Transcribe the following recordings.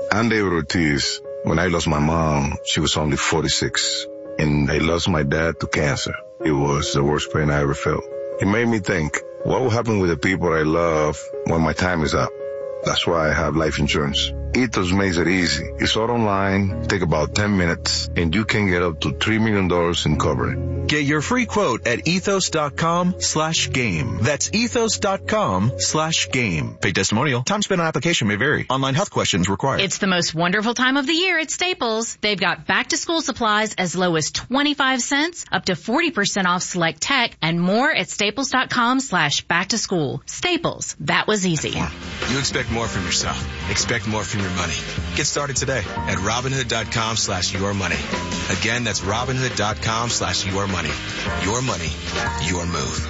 I'm David Ortiz. When I lost my mom, she was only 46. And I lost my dad to cancer. It was the worst pain I ever felt. It made me think, what will happen with the people I love when my time is up? That's why I have life insurance. Ethos makes it easy. It's all online, take about 10 minutes, and you can get up to $3 million in coverage. Get your free quote at ethos.com/game. That's ethos.com/game. Paid testimonial. Time spent on application may vary. Online health questions required. It's the most wonderful time of the year at Staples. They've got back-to-school supplies as low as 25 cents, up to 40% off select tech, and more at staples.com/back-to-school. Staples. That was easy. You expect more from yourself. Expect more from your money. Get started today at Robinhood.com/yourmoney. Again, that's Robinhood.com/yourmoney. Your money, your move.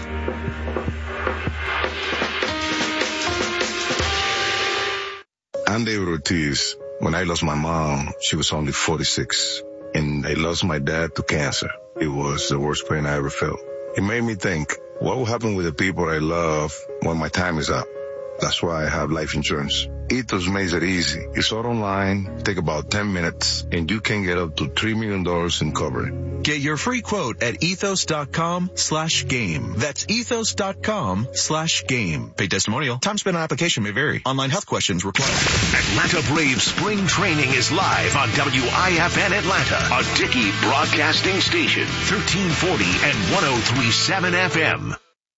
I'm David Ortiz. When I lost my mom, she was only 46. And I lost my dad to cancer. It was the worst pain I ever felt. It made me think, what will happen with the people I love when my time is up? That's why I have life insurance. Ethos makes it easy. It's all online, take about 10 minutes, and you can get up to $3 million in coverage. Get your free quote at ethos.com/game. That's ethos.com/game. Paid testimonial. Time spent on application may vary. Online health questions required. Atlanta Braves spring training is live on WIFN Atlanta, a Dickey broadcasting station, 1340 and 103.7 FM.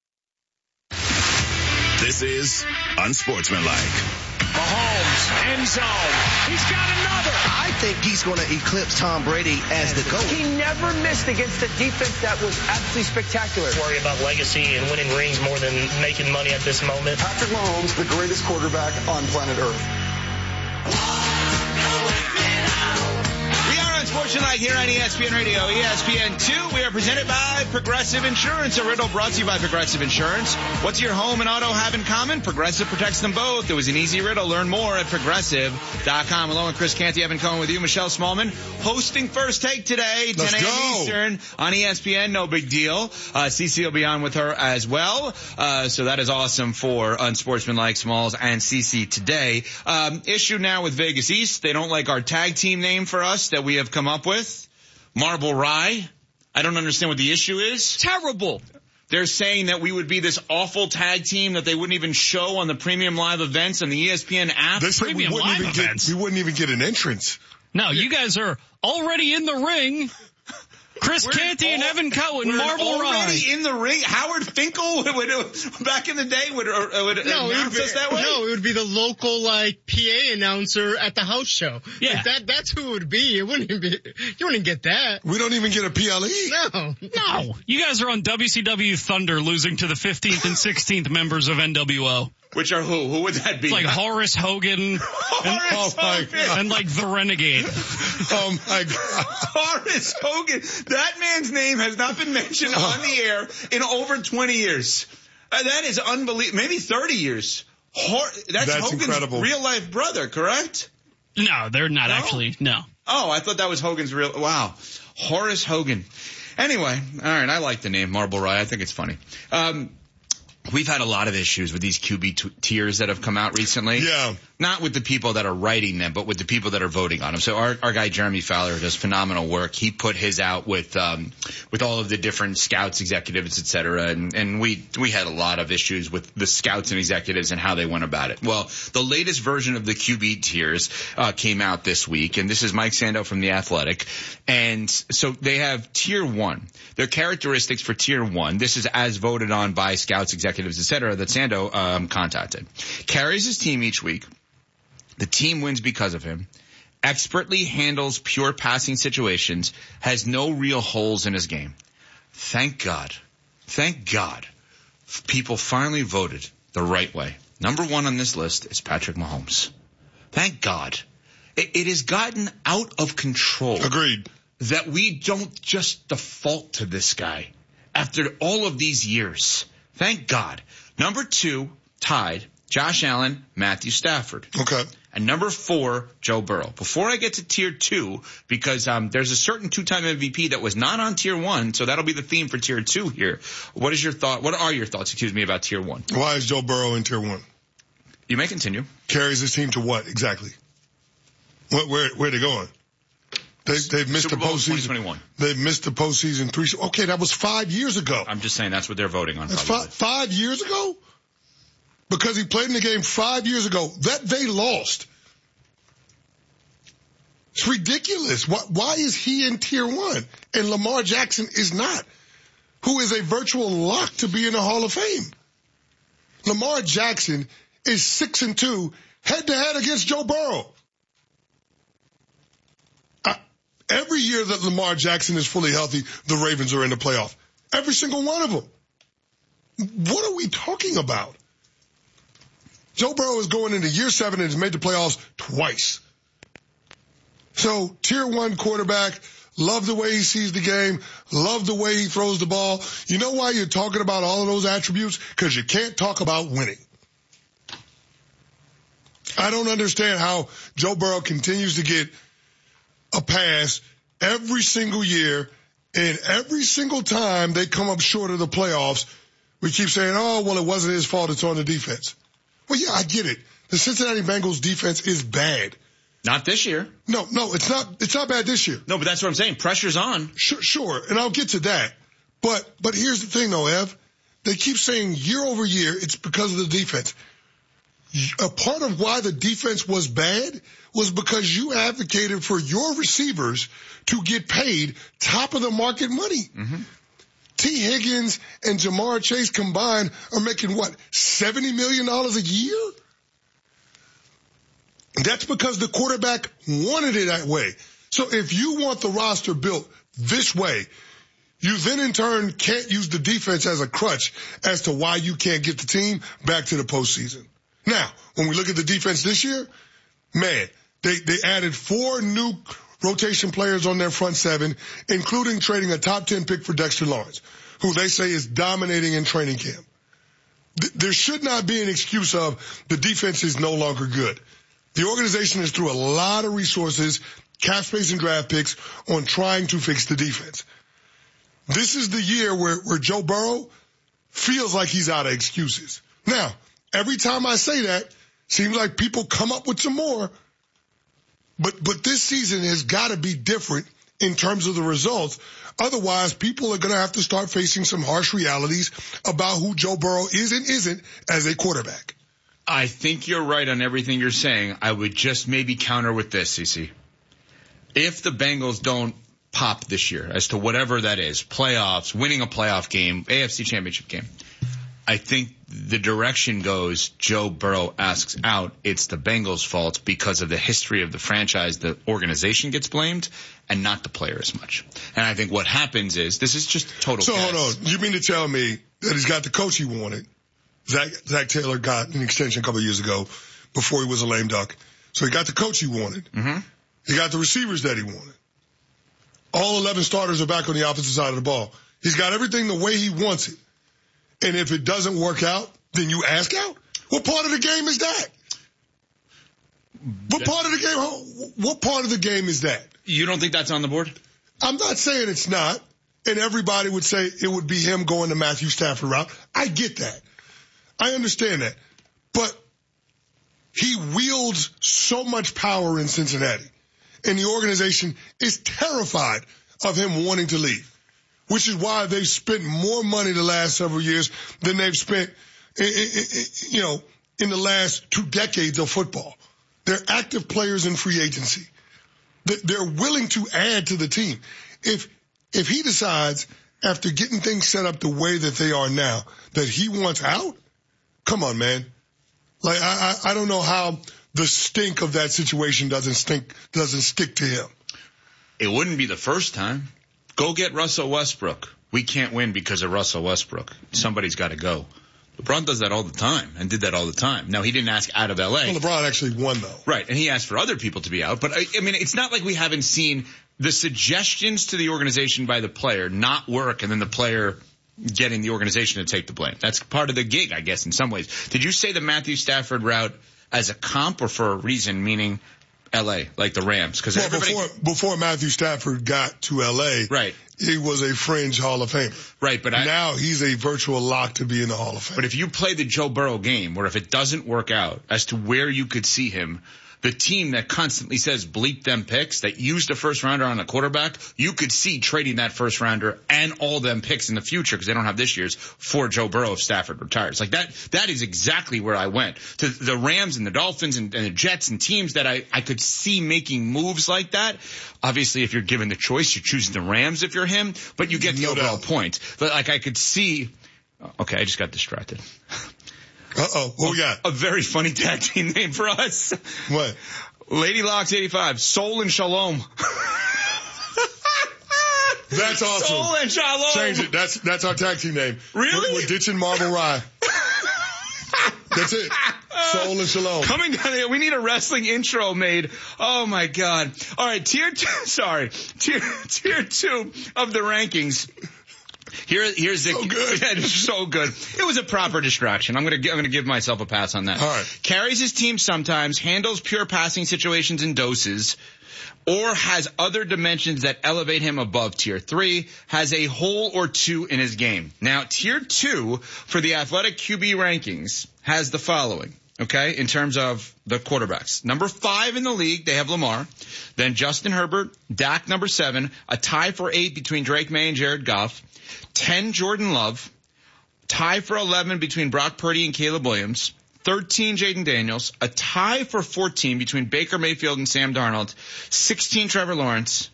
This is Unsportsmanlike. Mahomes, end zone. He's got another. I think he's going to eclipse Tom Brady as the GOAT. He never missed against a defense that was absolutely spectacular. Worry about legacy and winning rings more than making money at this moment. Patrick Mahomes, the greatest quarterback on planet Earth. Unsportsmanlike here on ESPN Radio, ESPN2. We are presented by Progressive Insurance. A riddle brought to you by Progressive Insurance. What's your home and auto have in common? Progressive protects them both. It was an easy riddle. Learn more at Progressive.com. Along with Chris Canty, Evan Cohen with you. Michelle Smallman hosting First Take today, 10 a.m. Eastern on ESPN. No big deal. CC will be on with her as well. So that is awesome for Unsportsmanlike Smalls and CC today. Issue now with Vegas East. They don't like our tag team name for us that we have come up with. Marble Rye. I don't understand what the issue is. Terrible. They're saying that we would be this awful tag team that they wouldn't even show on the premium live events on the ESPN app. They said we wouldn't even get an entrance. No, you guys are already in the ring. Chris Canty and Evan Cohen, Marble Rye. Already in the ring. Howard Finkel would back in the day would announce us that way. No, it would be the local PA announcer at the house show. Yeah, that's who it would be. It wouldn't be. You wouldn't get that. We don't even get a PLE. No. You guys are on WCW Thunder, losing to the 15th and 16th members of NWO. Which are who? Who would that be? It's like Horace Hogan and like the Renegade. Oh my God. Horace Hogan. That man's name has not been mentioned on the air in over 20 years. That is unbelievable. Maybe 30 years. That's Hogan's incredible. Real life brother, correct? No, they're not actually. No. Oh, I thought that was Hogan's real. Wow. Horace Hogan. Anyway, all right. I like the name Marble Rye. I think it's funny. We've had a lot of issues with these QB tiers that have come out recently. Yeah. Not with the people that are writing them, but with the people that are voting on them. So our guy Jeremy Fowler does phenomenal work. He put his out with all of the different scouts, executives, et cetera. And we had a lot of issues with the scouts and executives and how they went about it. Well, the latest version of the QB tiers came out this week, and this is Mike Sando from The Athletic. And so they have tier 1. Their characteristics for tier 1, this is as voted on by scouts, executives, et cetera, that Sando contacted. Carries his team each week. The team wins because of him. Expertly handles pure passing situations. Has no real holes in his game. Thank God. Thank God. People finally voted the right way. Number 1 on this list is Patrick Mahomes. Thank God. It has gotten out of control. Agreed. That we don't just default to this guy after all of these years. Thank God. Number 2, tied, Josh Allen, Matthew Stafford. Okay. And number 4, Joe Burrow. Before I get to tier 2, because there's a certain 2-time MVP that was not on tier 1, so that'll be the theme for tier 2 here. What are your thoughts, about tier 1? Why is Joe Burrow in tier 1? You may continue. Carries his team to what exactly? Where they going? They've missed the postseason. 2021. They've missed the postseason 3. Okay, that was 5 years ago. I'm just saying that's what they're voting on. That's 5 years ago? Because he played in the game 5 years ago. That they lost. It's ridiculous. Why is he in tier 1 and Lamar Jackson is not? Who is a virtual lock to be in the Hall of Fame? Lamar Jackson is 6-2 head-to-head against Joe Burrow. Every year that Lamar Jackson is fully healthy, the Ravens are in the playoff. Every single one of them. What are we talking about? Joe Burrow is going into year 7 and has made the playoffs twice. So, tier 1 quarterback, love the way he sees the game, love the way he throws the ball. You know why you're talking about all of those attributes? Because you can't talk about winning. I don't understand how Joe Burrow continues to get a pass every single year, and every single time they come up short of the playoffs, we keep saying, oh, well, it wasn't his fault, it's on the defense. Well, yeah, I get it. The Cincinnati Bengals defense is bad. Not this year. No, it's not bad this year. No, but that's what I'm saying. Pressure's on. Sure, and I'll get to that. But here's the thing though, Ev. They keep saying year over year, it's because of the defense. A part of why the defense was bad was because you advocated for your receivers to get paid top of the market money. Mm-hmm. T. Higgins and Jamar Chase combined are making what, $70 million a year? That's because the quarterback wanted it that way. So if you want the roster built this way, you then in turn can't use the defense as a crutch as to why you can't get the team back to the postseason. Now, when we look at the defense this year, man, they added 4 new rotation players on their front 7, including trading a top 10 pick for Dexter Lawrence, who they say is dominating in training camp. There should not be an excuse of the defense is no longer good. The organization is through a lot of resources, cap space and draft picks on trying to fix the defense. This is the year where Joe Burrow feels like he's out of excuses. Now, every time I say that, seems like people come up with some more. But this season has got to be different in terms of the results. Otherwise, people are going to have to start facing some harsh realities about who Joe Burrow is and isn't as a quarterback. I think you're right on everything you're saying. I would just maybe counter with this, CC. If the Bengals don't pop this year, as to whatever that is, playoffs, winning a playoff game, AFC Championship game, I think the direction goes Joe Burrow asks out. It's the Bengals' fault because of the history of the franchise. The organization gets blamed and not the player as much. And I think what happens is, this is just total So guess. Hold on. You mean to tell me that he's got the coach he wanted? Zach Taylor got an extension a couple of years ago before he was a lame duck. So he got the coach he wanted. Mm-hmm. He got the receivers that he wanted. All 11 starters are back on the opposite side of the ball. He's got everything the way he wants it. And if it doesn't work out, then you ask out? What part of the game is that? What part of the game is that? You don't think that's on the board? I'm not saying it's not. And everybody would say it would be him going the Matthew Stafford route. I get that. I understand that. But he wields so much power in Cincinnati. And the organization is terrified of him wanting to leave. Which is why they've spent more money the last several years than they've spent, in the last 2 decades of football. They're active players in free agency. They're willing to add to the team. If he decides, after getting things set up the way that they are now, that he wants out, come on, man. Like, I don't know how the stink of that situation doesn't stick to him. It wouldn't be the first time. Go get Russell Westbrook. We can't win because of Russell Westbrook. Somebody's got to go. LeBron does that all the time and did that all the time. Now, he didn't ask out of L.A. Well, LeBron actually won, though. Right, and he asked for other people to be out. But, I mean, it's not like we haven't seen the suggestions to the organization by the player not work and then the player getting the organization to take the blame. That's part of the gig, I guess, in some ways. Did you say the Matthew Stafford route as a comp or for a reason, meaning L.A., like the Rams? Because before Matthew Stafford got to L.A., right, he was a fringe Hall of Famer. Right, but now he's a virtual lock to be in the Hall of Fame. But if you play the Joe Burrow game, where if it doesn't work out as to where you could see him, the team that constantly says bleep them picks, that used a first rounder on a quarterback, you could see trading that first rounder and all them picks in the future, because they don't have this year's, for Joe Burrow if Stafford retires. Like that is exactly where I went. To the Rams and the Dolphins and the Jets and teams that I could see making moves like that. Obviously, if you're given the choice, you're choosing the Rams if you're him, but you get the overall point. But like I could see, okay, I just got distracted. Uh-oh, what we got? A very funny tag team name for us. What? Lady Locks 85, Soul and Shalom. That's awesome. Soul and Shalom. Change it. That's our tag team name. Really? We're ditching Marble Rye. That's it. Soul and Shalom. Coming down here, we need a wrestling intro made. Oh my God. All right, tier 2 of the rankings. Here's the so good. Yeah, it's so good. It was a proper distraction. I'm gonna give myself a pass on that. All right. Carries his team sometimes, handles pure passing situations in doses, or has other dimensions that elevate him above tier 3, has a hole or two in his game. Now, tier 2 for the athletic QB rankings has the following. Okay, in terms of the quarterbacks. Number 5 in the league, they have Lamar. Then Justin Herbert, Dak number 7, a tie for 8 between Drake May and Jared Goff. 10, Jordan Love. Tie for 11 between Brock Purdy and Caleb Williams. 13, Jaden Daniels. A tie for 14 between Baker Mayfield and Sam Darnold. 16, Trevor Lawrence.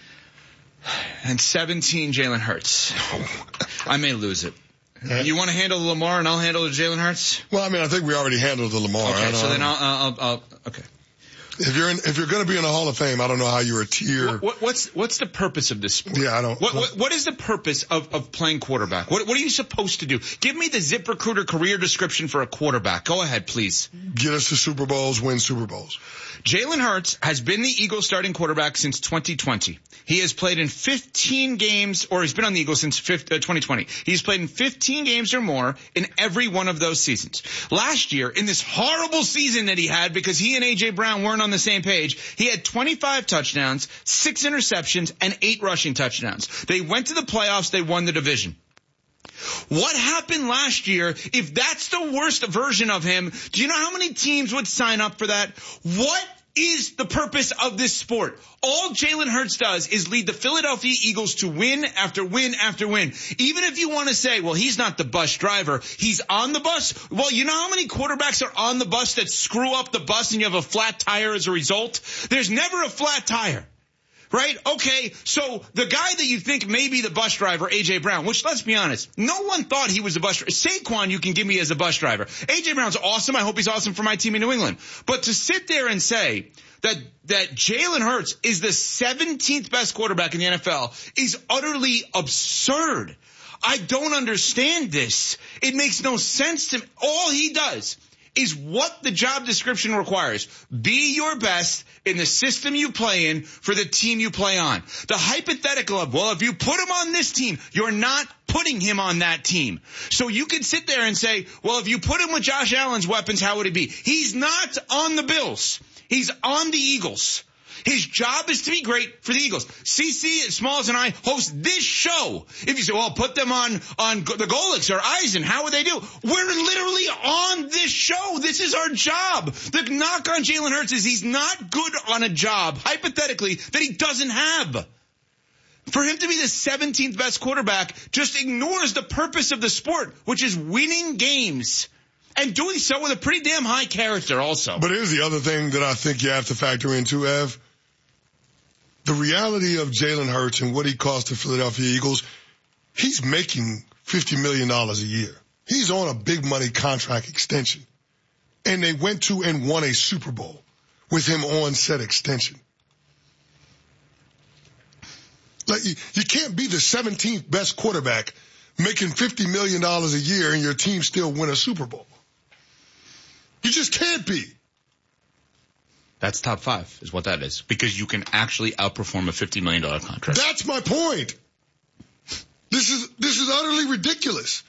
And 17, Jalen Hurts. I may lose it. You want to handle the Lamar and I'll handle the Jalen Hurts? Well, I mean, I think we already handled the Lamar. Okay, so then I'll okay. If you're going to be in the Hall of Fame, I don't know how you're a tier. What's the purpose of this sport? Yeah, I don't. What is the purpose of playing quarterback? What are you supposed to do? Give me the ZipRecruiter career description for a quarterback. Go ahead, please. Get us to Super Bowls, win Super Bowls. Jalen Hurts has been the Eagles starting quarterback since 2020. He has played in 15 games, or he's been on the Eagles since 2020. He's played in 15 games or more in every one of those seasons. Last year, in this horrible season that he had because he and A.J. Brown weren't on the same page, he had 25 touchdowns, 6 interceptions, and 8 rushing touchdowns. They went to the playoffs. They won the division. What happened last year, if that's the worst version of him, do you know how many teams would sign up for that? What is the purpose of this sport? All Jalen Hurts does is lead the Philadelphia Eagles to win after win after win. Even if you want to say, well, he's not the bus driver, he's on the bus. Well, you know how many quarterbacks are on the bus that screw up the bus and you have a flat tire as a result? There's never a flat tire. Right? Okay, so the guy that you think may be the bus driver, A.J. Brown, which, let's be honest, no one thought he was the bus driver. Saquon you can give me as a bus driver. A.J. Brown's awesome. I hope he's awesome for my team in New England. But to sit there and say that Jalen Hurts is the 17th best quarterback in the NFL is utterly absurd. I don't understand this. It makes no sense to me. All he does is what the job description requires. Be your best in the system you play in for the team you play on. The hypothetical of, well, if you put him on this team, you're not putting him on that team. So you could sit there and say, well, if you put him with Josh Allen's weapons, how would it be? He's not on the Bills. He's on the Eagles. His job is to be great for the Eagles. CC Smalls and I host this show. If you say, well, put them on the Golics or Eisen, how would they do? We're literally on this show. This is our job. The knock on Jalen Hurts is he's not good on a job, hypothetically, that he doesn't have. For him to be the 17th best quarterback just ignores the purpose of the sport, which is winning games. And doing so with a pretty damn high character also. But here's the other thing that I think you have to factor in too, Ev. The reality of Jalen Hurts and what he cost the Philadelphia Eagles, he's making $50 million a year. He's on a big money contract extension. And they went to and won a Super Bowl with him on said extension. Like, you can't be the 17th best quarterback making $50 million a year and your team still win a Super Bowl. You just can't be. That's top 5 is what that is. Because you can actually outperform a $50 million contract. That's my point. This is utterly ridiculous.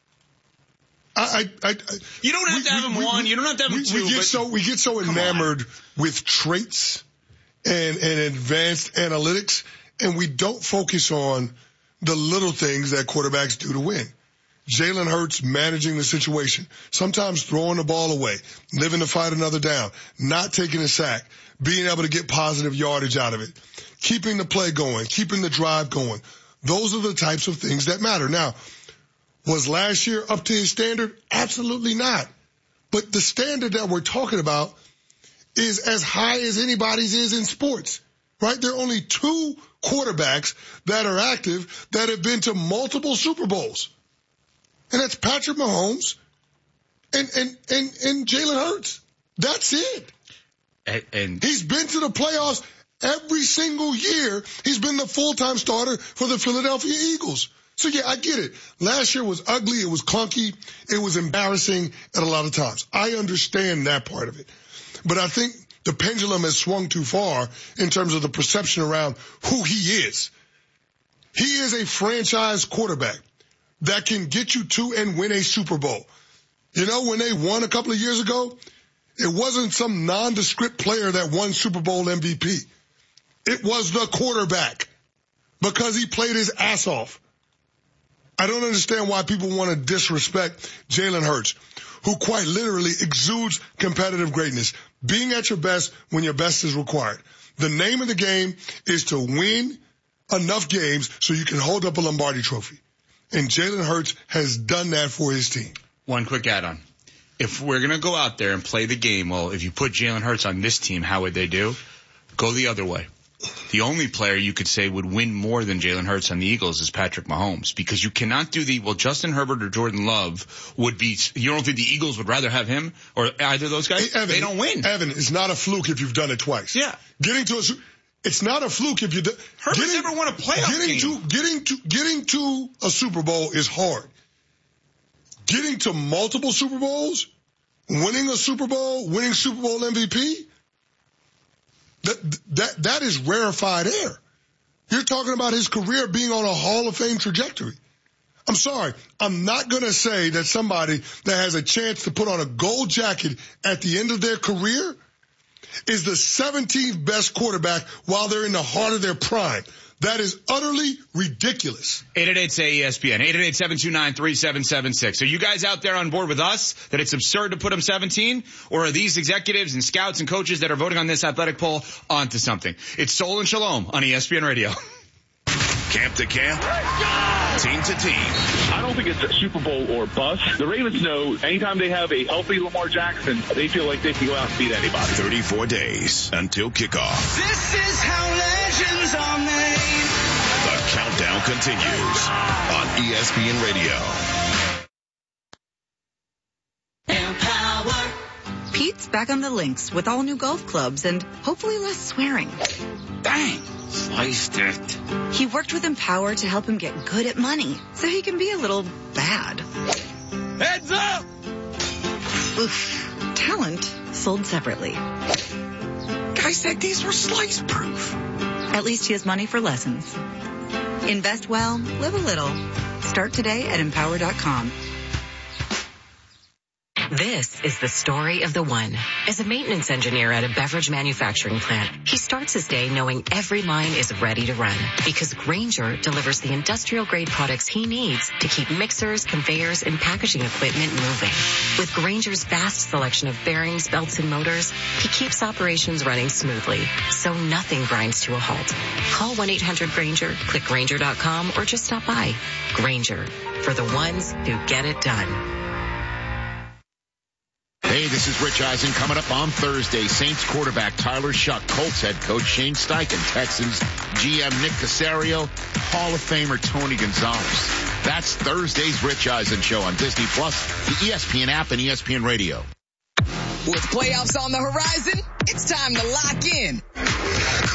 You don't have to have him one. You don't have to have him two. We get so enamored with traits and advanced analytics and we don't focus on the little things that quarterbacks do to win. Jalen Hurts managing the situation, sometimes throwing the ball away, living to fight another down, not taking a sack, being able to get positive yardage out of it, keeping the play going, keeping the drive going. Those are the types of things that matter. Now, was last year up to his standard? Absolutely not. But the standard that we're talking about is as high as anybody's is in sports, right? There are only 2 quarterbacks that are active that have been to multiple Super Bowls. And that's Patrick Mahomes and Jalen Hurts. That's it. And he's been to the playoffs every single year. He's been the full-time starter for the Philadelphia Eagles. So yeah, I get it. Last year was ugly. It was clunky. It was embarrassing at a lot of times. I understand that part of it. But I think the pendulum has swung too far in terms of the perception around who he is. He is a franchise quarterback that can get you to and win a Super Bowl. You know, when they won a couple of years ago, it wasn't some nondescript player that won Super Bowl MVP. It was the quarterback because he played his ass off. I don't understand why people want to disrespect Jalen Hurts, who quite literally exudes competitive greatness, being at your best when your best is required. The name of the game is to win enough games so you can hold up a Lombardi trophy. And Jalen Hurts has done that for his team. One quick add-on. If we're going to go out there and play the game, well, if you put Jalen Hurts on this team, how would they do? Go the other way. The only player you could say would win more than Jalen Hurts on the Eagles is Patrick Mahomes, because you cannot do Justin Herbert or Jordan Love would be, you don't think the Eagles would rather have him or either of those guys? Hey, Evan, they don't win. Evan, it's not a fluke if you've done it twice. Yeah. It's not a fluke if you do. Herbert's never won a playoff game. Getting to a Super Bowl is hard. Getting to multiple Super Bowls, winning a Super Bowl, winning Super Bowl MVP, that is rarefied air. You're talking about his career being on a Hall of Fame trajectory. I'm sorry. I'm not going to say that somebody that has a chance to put on a gold jacket at the end of their career is the 17th best quarterback while they're in the heart of their prime. That is utterly ridiculous. 888-SAY-ESPN, 888-729-3776. Are you guys out there on board with us that it's absurd to put him 17? Or are these executives and scouts and coaches that are voting on this athletic poll onto something? It's Soul and Shalom on ESPN Radio. Camp to camp, team to team. I don't think it's a Super Bowl or bust. The Ravens know anytime they have a healthy Lamar Jackson, they feel like they can go out and beat anybody. 34 days until kickoff. This is how legends are made. The countdown continues on ESPN Radio. Empower. Pete's back on the links with all new golf clubs and hopefully less swearing. Dang. Sliced it. He worked with Empower to help him get good at money, so he can be a little bad. Heads up! Oof. Talent sold separately. Guy said these were slice proof. At least he has money for lessons. Invest well, live a little. Start today at Empower.com. This is the story of the one. As a maintenance engineer at a beverage manufacturing plant, he starts his day knowing every line is ready to run because Grainger delivers the industrial-grade products he needs to keep mixers, conveyors, and packaging equipment moving. With Grainger's vast selection of bearings, belts, and motors, he keeps operations running smoothly, so nothing grinds to a halt. Call 1-800-GRAINGER, click Grainger.com, or just stop by. Grainger, for the ones who get it done. Hey, this is Rich Eisen. Coming up on Thursday, Saints quarterback Tyler Shuck, Colts head coach Shane Steichen, Texans GM Nick Caserio, Hall of Famer Tony Gonzalez. That's Thursday's Rich Eisen Show on Disney Plus, the ESPN app, and ESPN Radio. With playoffs on the horizon, it's time to lock in